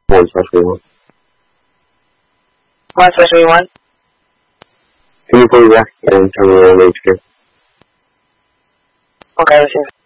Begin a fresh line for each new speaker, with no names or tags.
1/1.
1/1?
Can you pull back and tell me what I'm going to do?
Okay, let's see.